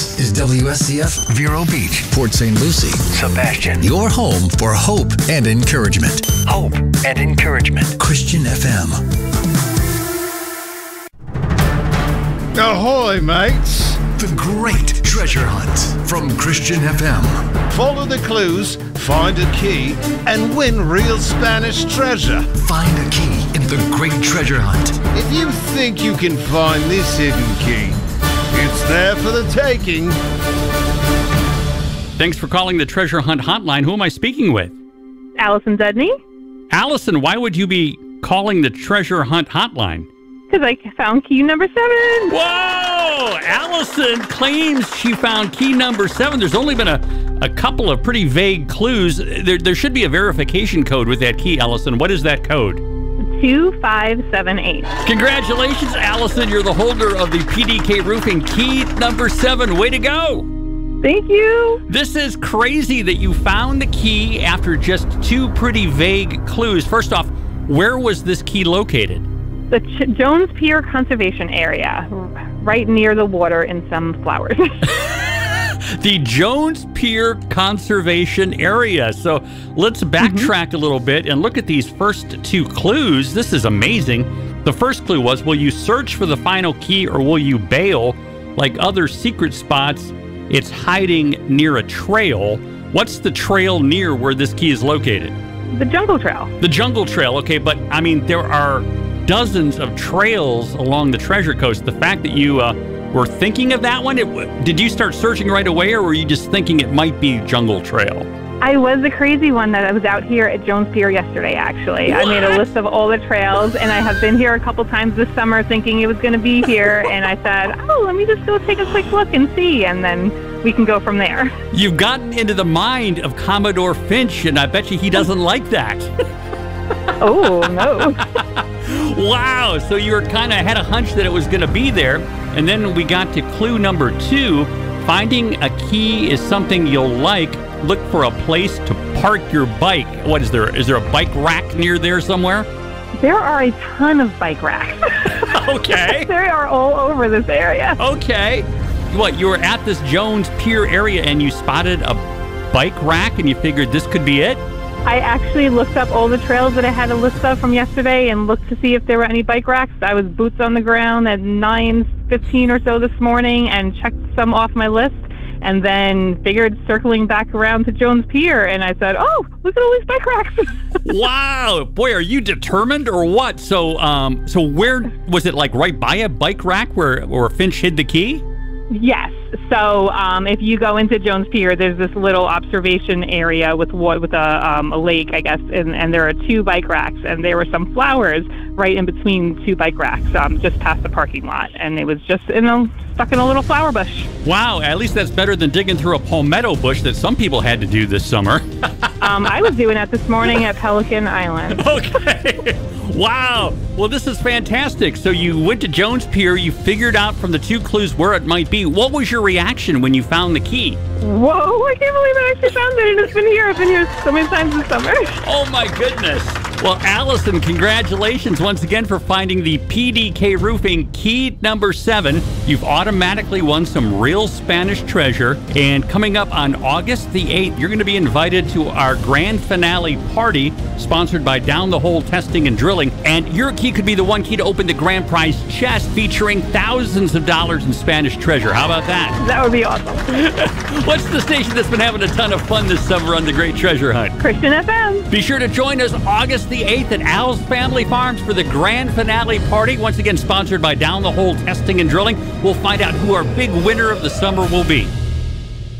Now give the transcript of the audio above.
This is WSCF Vero Beach, Port St. Lucie, Sebastian. your home for hope and encouragement. Hope and encouragement. Christian FM. Ahoy, mates! The Great Treasure Hunt from Christian FM. Follow the clues, find a key, and win real Spanish treasure. Find a key in the Great Treasure Hunt. If you think you can find this hidden key, it's there for the taking. Thanks for calling the Treasure Hunt hotline. Who am I speaking with? Allison Dudney. Allison, why would you be calling the Treasure Hunt hotline? Because I found key number 7. Whoa! Allison claims she found key number 7. There's only been a couple of pretty vague clues. There should be a verification code with that key, Allison. What is that code? 2578. Congratulations, Allison. You're the holder of the PDK Roofing key number 7. Way to go! Thank you. This is crazy that you found the key after just 2 pretty vague clues. First off, where was this key located? The Jones Pier Conservation Area, right near the water in some flowers. The Jones Pier Conservation Area. So let's backtrack a little bit and look at these first 2 clues. This is amazing. The first clue was, will you search for the final key or will you bail? Like other secret spots, it's hiding near a trail. What's the trail near where this key is located? The Jungle Trail. The Jungle Trail, okay, but I mean, there are dozens of trails along the Treasure Coast. The fact that you were thinking of that one, did you start searching right away, or were you just thinking it might be Jungle Trail? I was the crazy one that I was out here at Jones Pier yesterday, actually. What? I made a list of all the trails, and I have been here a couple times this summer thinking it was going to be here, and I said, oh, let me just go take a quick look and see, and then we can go from there. You've gotten into the mind of Commodore Finch, and I bet you he doesn't like that. Oh, no. Wow, so you were kind of had a hunch that it was going to be there, and then we got to clue number 2. Finding a key is something you'll like. Look for a place to park your bike. What is there? Is there a bike rack near there somewhere? There are a ton of bike racks. Okay. They are all over this area. Okay. What, you were at this Jones Pier area and you spotted a bike rack and you figured this could be it? I actually looked up all the trails that I had a list of from yesterday and looked to see if there were any bike racks. I was boots on the ground at 9:15 or so this morning and checked some off my list, and then figured circling back around to Jones Pier, and I said, oh, look at all these bike racks. Wow. Boy, are you determined or what? So where was it, like right by a bike rack where Finch hid the key? Yes. So if you go into Jones Pier, there's this little observation area with a lake, I guess, and there are 2 bike racks, and there were some flowers right in between 2 bike racks, just past the parking lot, and it was just stuck in a little flower bush. Wow, at least that's better than digging through a palmetto bush that some people had to do this summer. I was doing that this morning at Pelican Island. Okay. Wow. Well, this is fantastic. So you went to Jones Pier, you figured out from the 2 clues where it might be. What was your reaction when you found the key? Whoa, I can't believe I actually found it, and it's been here. I've been here so many times this summer. Oh, my goodness. Well, Allison, congratulations once again for finding the PDK Roofing key number 7. You've automatically won some real Spanish treasure. And coming up on August the 8th, you're going to be invited to our grand finale party sponsored by Down the Hole Testing and Drilling. And your key could be the one key to open the grand prize chest featuring thousands of dollars in Spanish treasure. How about that? That would be awesome. What's the station that's been having a ton of fun this summer on the Great Treasure Hunt? Christian FM. Be sure to join us August the 8th at Al's Family Farms for the grand finale party. Once again, sponsored by Down the Hole Testing and Drilling. We'll find out who our big winner of the summer will be.